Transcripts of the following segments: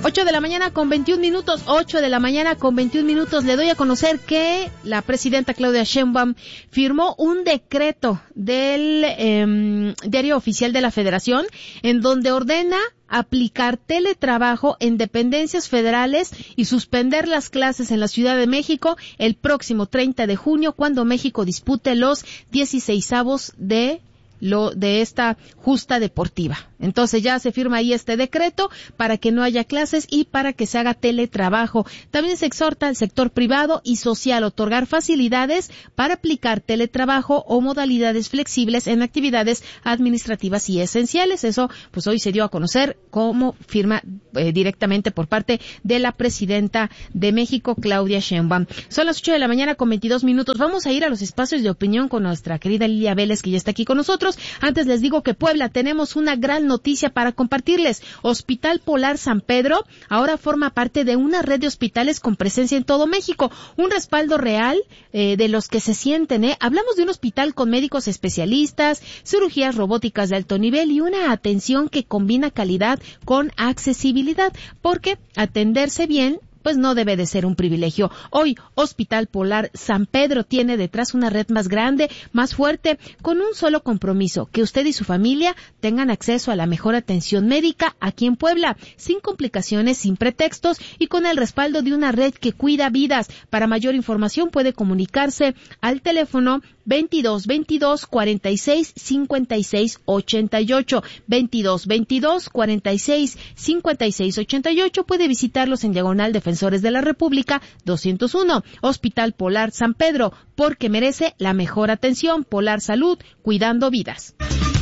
8 de la mañana con 21 minutos, 8 de la mañana con 21 minutos. Le doy a conocer que la presidenta Claudia Sheinbaum firmó un decreto del Diario Oficial de la Federación en donde ordena aplicar teletrabajo en dependencias federales y suspender las clases en la Ciudad de México el próximo 30 de junio cuando México dispute los 16avos de esta justa deportiva. Entonces ya se firma ahí este decreto para que no haya clases y para que se haga teletrabajo. También se exhorta al sector privado y social a otorgar facilidades para aplicar teletrabajo o modalidades flexibles en actividades administrativas y esenciales. Eso pues hoy se dio a conocer como firma directamente por parte de la presidenta de México, Claudia Sheinbaum. Son las 8 de la mañana con 22 minutos. Vamos a ir a los espacios de opinión con nuestra querida Lilia Vélez, que ya está aquí con nosotros. Antes les digo que Puebla tenemos una gran noticia para compartirles. Hospital Polar San Pedro ahora forma parte de una red de hospitales con presencia en todo México. Un respaldo real de los que se sienten. Hablamos de un hospital con médicos especialistas, cirugías robóticas de alto nivel y una atención que combina calidad con accesibilidad, porque atenderse bien pues no debe de ser un privilegio. Hoy, Hospital Polar San Pedro tiene detrás una red más grande, más fuerte, con un solo compromiso, que usted y su familia tengan acceso a la mejor atención médica aquí en Puebla, sin complicaciones, sin pretextos y con el respaldo de una red que cuida vidas. Para mayor información puede comunicarse al teléfono 22 46 56 88, 22 46 56 88. Puede visitarlos en diagonal Defensores de la República 201. Hospital Polar San Pedro, porque merece la mejor atención. Polar Salud, cuidando vidas.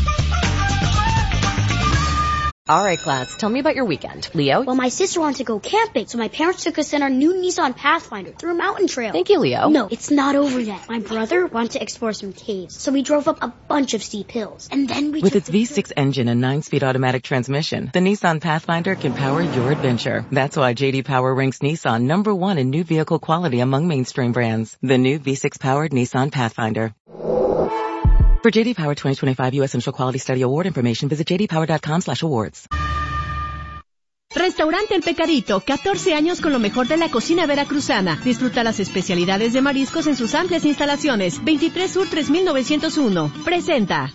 All right, class, tell me about your weekend. Leo? Well, my sister wanted to go camping, so my parents took us in our new Nissan Pathfinder through a mountain trail. Thank you, Leo. No, it's not over yet. My brother wanted to explore some caves, so we drove up a bunch of steep hills. And then we With its V6 engine and 9-speed automatic transmission, the Nissan Pathfinder can power your adventure. That's why J.D. Power ranks Nissan #1 in new vehicle quality among mainstream brands. The new V6-powered Nissan Pathfinder. For J.D. Power 2025 U.S. Central Quality Study Award information, visit jdpower.com/awards. Restaurante El Pecarito, 14 años con lo mejor de la cocina veracruzana. Disfruta las especialidades de mariscos en sus amplias instalaciones. 23 Sur 3901. Presenta.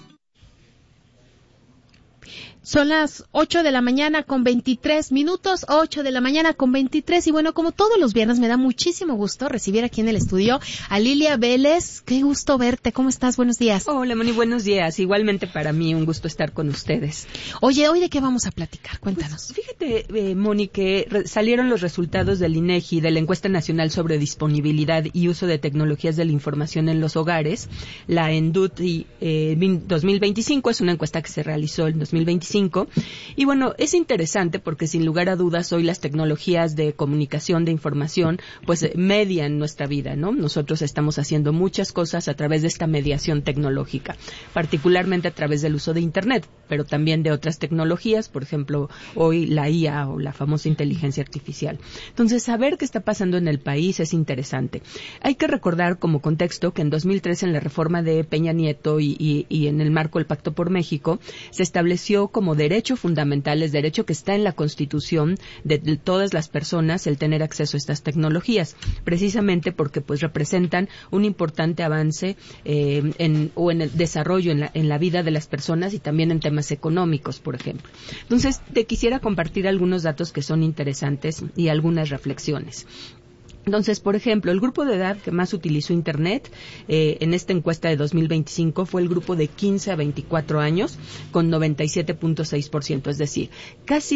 Son las 8 de la mañana con 23 minutos, 8 de la mañana con 23. Y bueno, como todos los viernes, me da muchísimo gusto recibir aquí en el estudio a Lilia Vélez. Qué gusto verte. ¿Cómo estás? Buenos días. Hola, Moni, buenos días. Igualmente para mí un gusto estar con ustedes. Oye, ¿hoy de qué vamos a platicar? Cuéntanos. Pues fíjate, Moni, que salieron los resultados del INEGI, de la Encuesta Nacional sobre Disponibilidad y Uso de Tecnologías de la Información en los Hogares. La ENDUTI 2025 es una encuesta que se realizó en 2025. Y bueno, es interesante porque sin lugar a dudas hoy las tecnologías de comunicación, de información, pues median nuestra vida, ¿no? Nosotros estamos haciendo muchas cosas a través de esta mediación tecnológica, particularmente a través del uso de Internet, pero también de otras tecnologías, por ejemplo, hoy la IA o la famosa inteligencia artificial. Entonces, saber qué está pasando en el país es interesante. Hay que recordar como contexto que en 2003 en la reforma de Peña Nieto y en el marco del Pacto por México se estableció como derecho fundamental, es derecho que está en la Constitución de todas las personas el tener acceso a estas tecnologías, precisamente porque pues representan un importante avance en el desarrollo en la vida de las personas y también en temas económicos, por ejemplo. Entonces, te quisiera compartir algunos datos que son interesantes y algunas reflexiones. Entonces, por ejemplo, el grupo de edad que más utilizó Internet en esta encuesta de 2025 fue el grupo de 15 a 24 años con 97.6%, es decir, casi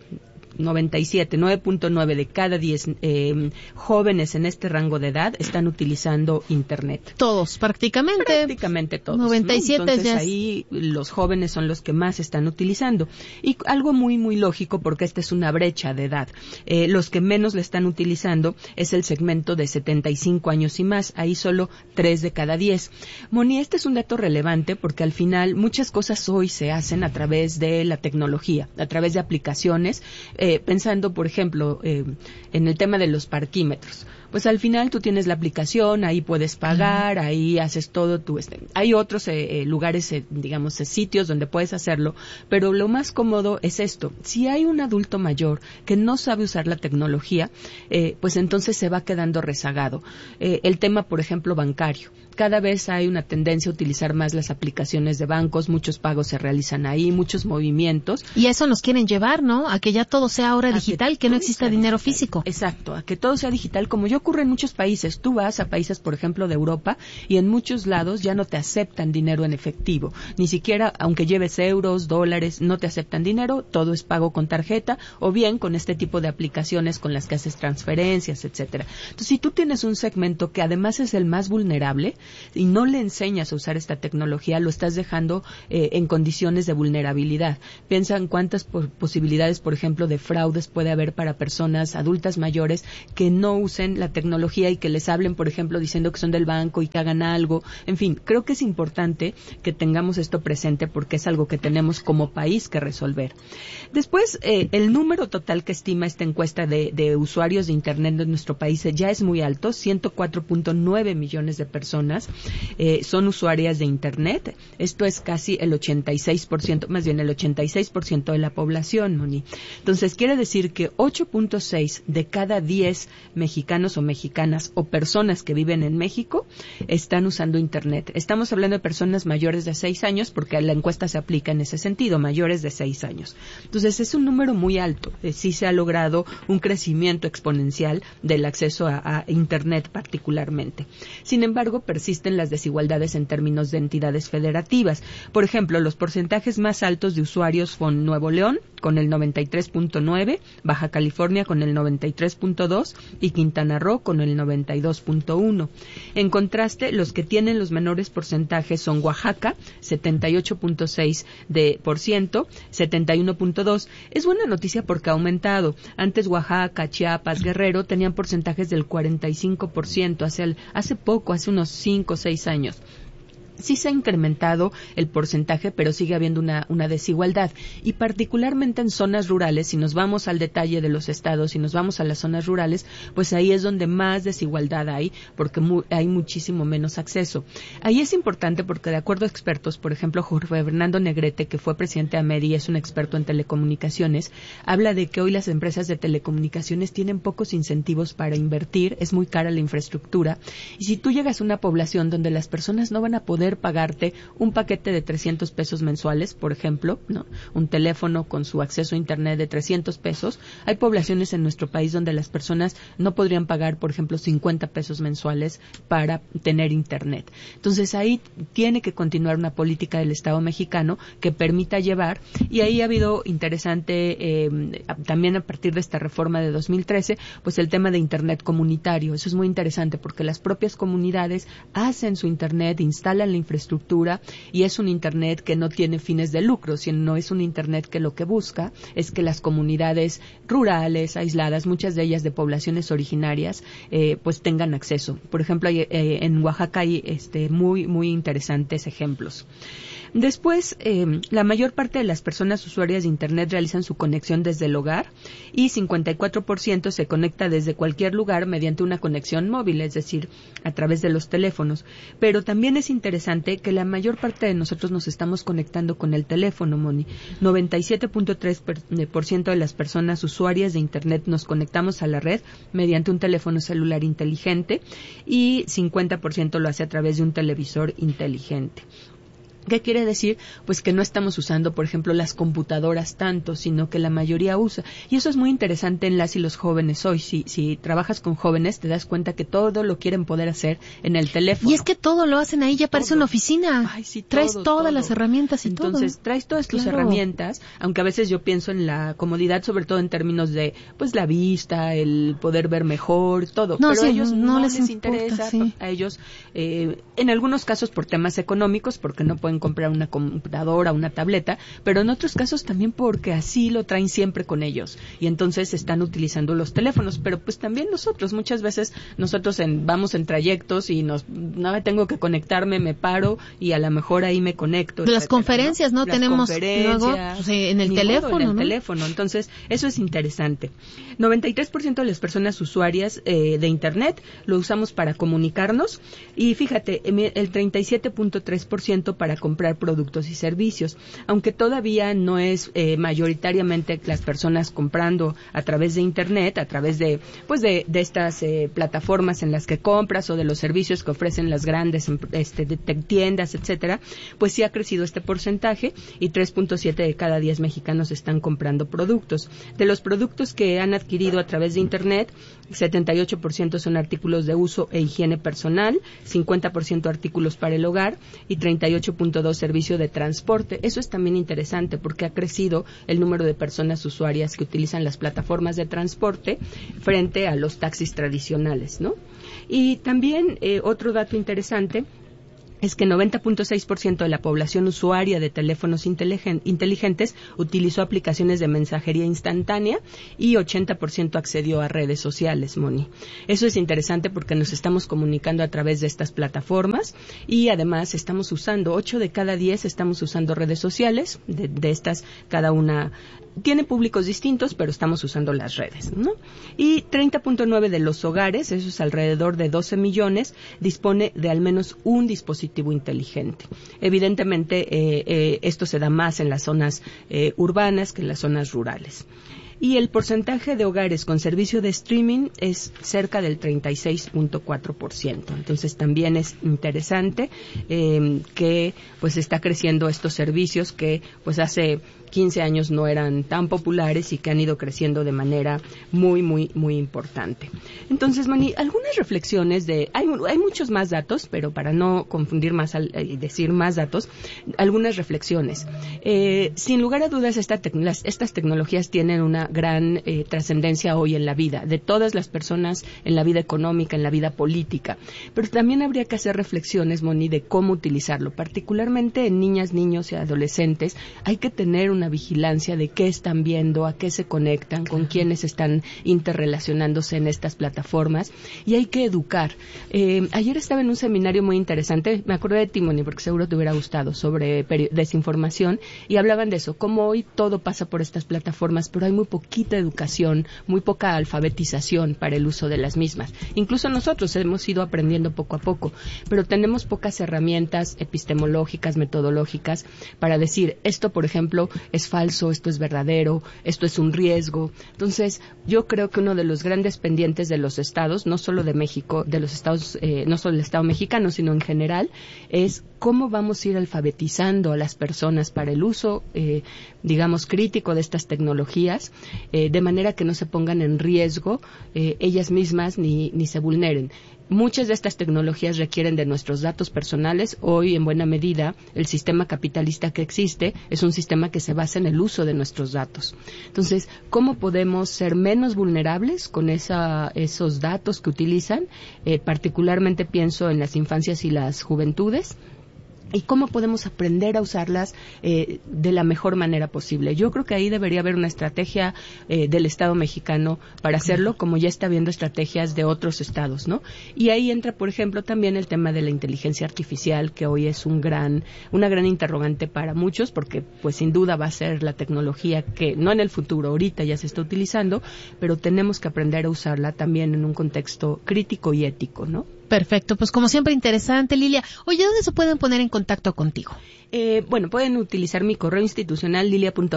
9.9 de cada 10 jóvenes en este rango de edad están utilizando Internet. Todos, prácticamente. Prácticamente todos. 97 ¿no? Entonces ya ahí los jóvenes son los que más están utilizando. Y algo muy, muy lógico porque esta es una brecha de edad. Los que menos le están utilizando es el segmento de 75 años y más. Ahí solo 3 de cada 10. Moni, este es un dato relevante porque al final muchas cosas hoy se hacen a través de la tecnología, a través de aplicaciones, pensando, por ejemplo, en el tema de los parquímetros. pues al final tú tienes la aplicación, ahí puedes pagar, ahí haces todo tu... Hay otros lugares, digamos, sitios donde puedes hacerlo, pero lo más cómodo es esto. Si hay un adulto mayor que no sabe usar la tecnología, pues entonces se va quedando rezagado. El tema, por ejemplo, bancario. Cada vez hay una tendencia a utilizar más las aplicaciones de bancos, muchos pagos se realizan ahí, muchos movimientos. Y eso nos quieren llevar, ¿no? A que ya todo sea ahora digital, que no exista dinero físico. Exacto, a que todo sea digital, como ya ocurre en muchos países. Tú vas a países, por ejemplo, de Europa, y en muchos lados ya no te aceptan dinero en efectivo. Ni siquiera, aunque lleves euros, dólares, no te aceptan dinero, todo es pago con tarjeta, o bien con este tipo de aplicaciones con las que haces transferencias, etcétera. Entonces, si tú tienes un segmento que además es el más vulnerable, y no le enseñas a usar esta tecnología, lo estás dejando en condiciones de vulnerabilidad. Piensa en cuántas posibilidades, por ejemplo, de fraudes puede haber para personas adultas mayores que no usen la tecnología y que les hablen, por ejemplo, diciendo que son del banco y que hagan algo. En fin, creo que es importante que tengamos esto presente porque es algo que tenemos como país que resolver. Después, el número total que estima esta encuesta de usuarios de Internet de nuestro país ya es muy alto, 104.9 millones de personas son usuarias de Internet. Esto es casi el 86%, más bien el 86% de la población, Moni. Entonces, quiere decir que 8.6 de cada 10 mexicanos o mexicanas o personas que viven en México están usando Internet. Estamos hablando de personas mayores de 6 años, porque la encuesta se aplica en ese sentido, mayores de 6 años. Entonces, es un número muy alto. Sí se ha logrado un crecimiento exponencial del acceso a Internet particularmente. Sin embargo, persisten las desigualdades en términos de entidades federativas. Por ejemplo, los porcentajes más altos de usuarios son Nuevo León, con el 93.9, Baja California con el 93.2 y Quintana Roo con el 92.1. En contraste, los que tienen los menores porcentajes son Oaxaca, 78.6%, 71.2%. Es buena noticia porque ha aumentado. Antes Oaxaca, Chiapas, Guerrero tenían porcentajes del 45%, hace poco, hace unos 5 o 6 años. Sí se ha incrementado el porcentaje, pero sigue habiendo una desigualdad. Y particularmente en zonas rurales, si nos vamos al detalle de los estados, si nos vamos a las zonas rurales, pues ahí es donde más desigualdad hay, porque hay muchísimo menos acceso. Ahí es importante porque, de acuerdo a expertos, por ejemplo, Jorge Fernando Negrete, que fue presidente de AMEDI, es un experto en telecomunicaciones, habla de que hoy las empresas de telecomunicaciones tienen pocos incentivos para invertir, es muy cara la infraestructura, y si tú llegas a una población donde las personas no van a poder pagarte un paquete de 300 pesos mensuales, por ejemplo, ¿no? Un teléfono con su acceso a Internet de 300 pesos. Hay poblaciones en nuestro país donde las personas no podrían pagar, por ejemplo, 50 pesos mensuales para tener Internet. Entonces, ahí tiene que continuar una política del Estado mexicano que permita llevar, y ahí ha habido interesante, también a partir de esta reforma de 2013, pues el tema de Internet comunitario. Eso es muy interesante porque las propias comunidades hacen su Internet, instalan la infraestructura, y es un Internet que no tiene fines de lucro, sino es un Internet que lo que busca es que las comunidades rurales, aisladas, muchas de ellas de poblaciones originarias, pues tengan acceso. Por ejemplo, en Oaxaca hay muy, muy interesantes ejemplos. Después, la mayor parte de las personas usuarias de Internet realizan su conexión desde el hogar y 54% se conecta desde cualquier lugar mediante una conexión móvil, es decir, a través de los teléfonos. Pero también es interesante que la mayor parte de nosotros nos estamos conectando con el teléfono, Moni. 97.3% de las personas usuarias de Internet nos conectamos a la red mediante un teléfono celular inteligente y 50% lo hace a través de un televisor inteligente. ¿Qué quiere decir? Pues que no estamos usando, por ejemplo, las computadoras tanto, sino que la mayoría usa. Y eso es muy interesante en las y los jóvenes hoy. Si trabajas con jóvenes, te das cuenta que todo lo quieren poder hacer en el teléfono. Y es que todo lo hacen ahí, ya parece una oficina. Ay, sí, traes todas las herramientas y Entonces, traes todas tus herramientas, aunque a veces yo pienso en la comodidad, sobre todo en términos de, pues, la vista, el poder ver mejor, todo. No, pero sí, a ellos no les importa, interesa, sí. a ellos, en algunos casos por temas económicos, porque no pueden pueden comprar una computadora, una tableta, pero en otros casos también porque así lo traen siempre con ellos y entonces están utilizando los teléfonos, pero pues también nosotros, muchas veces nosotros vamos en trayectos y no tengo que conectarme, me paro y a lo mejor ahí me conecto. Las conferencias, ¿no? Tenemos luego pues, en el teléfono, Entonces, eso es interesante. 93% de las personas usuarias de Internet lo usamos para comunicarnos y fíjate, el 37.3% para comprar productos y servicios, aunque todavía no es mayoritariamente las personas comprando a través de Internet, a través de estas plataformas en las que compras o de los servicios que ofrecen las grandes tiendas, etcétera, pues sí ha crecido este porcentaje y 3.7 de cada 10 mexicanos están comprando productos. De los productos que han adquirido a través de Internet, 78% son artículos de uso e higiene personal, 50% artículos para el hogar y 38.2 servicio de transporte. Eso es también interesante porque ha crecido el número de personas usuarias que utilizan las plataformas de transporte frente a los taxis tradicionales, ¿no? Y también otro dato interesante es que 90.6% de la población usuaria de teléfonos inteligentes utilizó aplicaciones de mensajería instantánea y 80% accedió a redes sociales, Moni. Eso es interesante porque nos estamos comunicando a través de estas plataformas y además estamos usando, 8 de cada 10 estamos usando redes sociales, de estas cada una tiene públicos distintos, pero estamos usando las redes, ¿no? Y 30.9 de los hogares, eso es alrededor de 12 millones, dispone de al menos un dispositivo inteligente. Evidentemente, esto se da más en las zonas urbanas que en las zonas rurales. Y el porcentaje de hogares con servicio de streaming es cerca del 36.4%. Entonces también es interesante que pues está creciendo estos servicios que pues hace 15 años no eran tan populares y que han ido creciendo de manera muy, muy, muy importante. Entonces, Moni, algunas reflexiones hay muchos más datos, pero para no confundir más y decir más datos, algunas reflexiones. Sin lugar a dudas, estas tecnologías tienen una gran trascendencia hoy en la vida de todas las personas, en la vida económica, en la vida política. Pero también habría que hacer reflexiones, Moni, de cómo utilizarlo. Particularmente en niñas, niños y adolescentes, hay que tener una vigilancia de qué están viendo, a qué se conectan, con quiénes están interrelacionándose en estas plataformas y hay que educar. Ayer estaba en un seminario muy interesante, me acordé de ti, Moni, porque seguro te hubiera gustado, sobre desinformación y hablaban de eso, cómo hoy todo pasa por estas plataformas, pero hay muy poquita educación, muy poca alfabetización para el uso de las mismas. Incluso nosotros hemos ido aprendiendo poco a poco, pero tenemos pocas herramientas epistemológicas, metodológicas para decir, esto, por ejemplo, es falso, esto es verdadero, esto es un riesgo. Entonces, yo creo que uno de los grandes pendientes de los estados, no solo de México, de los estados, no solo del Estado mexicano, sino en general, es cómo vamos a ir alfabetizando a las personas para el uso, digamos, crítico de estas tecnologías, de manera que no se pongan en riesgo ellas mismas ni se vulneren. Muchas de estas tecnologías requieren de nuestros datos personales. Hoy, en buena medida, el sistema capitalista que existe es un sistema que se basa en el uso de nuestros datos. Entonces, ¿cómo podemos ser menos vulnerables con esos datos que utilizan? Particularmente pienso en las infancias y las juventudes. ¿Y cómo podemos aprender a usarlas de la mejor manera posible? Yo creo que ahí debería haber una estrategia del Estado mexicano para hacerlo, como ya está habiendo estrategias de otros estados, ¿no? Y ahí entra, por ejemplo, también el tema de la inteligencia artificial, que hoy es una gran interrogante para muchos, porque pues sin duda va a ser la tecnología que, no en el futuro, ahorita ya se está utilizando, pero tenemos que aprender a usarla también en un contexto crítico y ético, ¿no? Perfecto, pues como siempre interesante, Lilia. Oye, ¿dónde se pueden poner en contacto contigo? Bueno, pueden utilizar mi correo institucional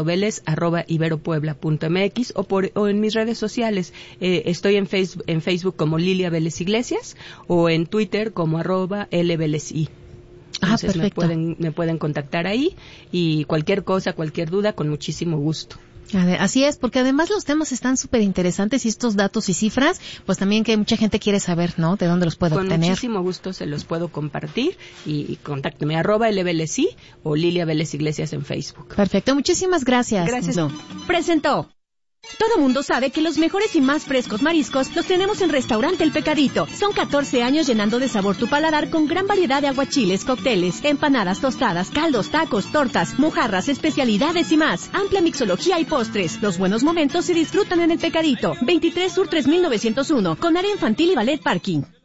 lilia.velez@iberopuebla.mx o en mis redes sociales. Estoy en Facebook como Lilia Vélez Iglesias o en Twitter como @lvelezi. Entonces me pueden contactar ahí y cualquier cosa, cualquier duda, con muchísimo gusto. Así es, porque además los temas están súper interesantes y estos datos y cifras, pues también que mucha gente quiere saber, ¿no? De dónde los puede obtener. Con muchísimo gusto se los puedo compartir y contácteme @lvelezi o Lilia Vélez Iglesias en Facebook. Perfecto, muchísimas gracias. Gracias. Presentó Todo mundo sabe que los mejores y más frescos mariscos los tenemos en Restaurante El Pecadito. Son 14 años llenando de sabor tu paladar con gran variedad de aguachiles, cócteles, empanadas, tostadas, caldos, tacos, tortas, mojarras, especialidades y más. Amplia mixología y postres. Los buenos momentos se disfrutan en El Pecadito. 23 Sur 3901, con área infantil y ballet parking.